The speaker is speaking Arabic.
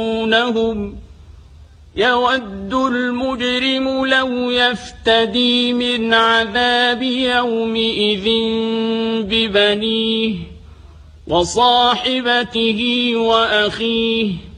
يود المجرم لو يفتدي من عذاب يومئذ ببنيه وصاحبته وأخيه